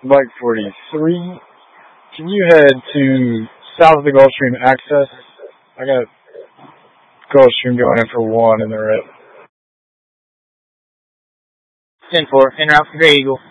Bike 43. Can you head to south of the Gulfstream access? I got Gulfstream going in for 1 in the red. 10-4, en route, Grey Eagle.